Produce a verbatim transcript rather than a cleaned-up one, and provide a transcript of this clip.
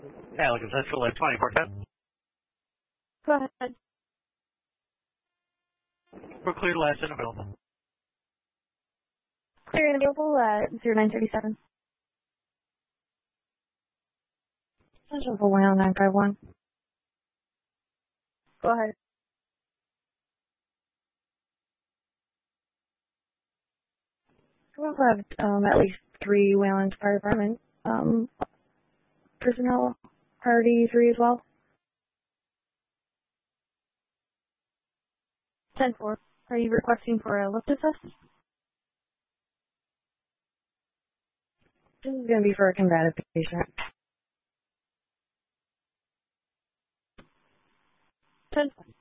Medical Central at twenty-four ten. Go ahead. We're cleared last and available. Clear and available at zero nine three seven. Central for one oh nine five one. Go ahead. We also have um, at least three Wayland Fire Department um, personnel, priority three as well. ten four. Are you requesting for a lift assist? This is going to be for a combative patient. ten four.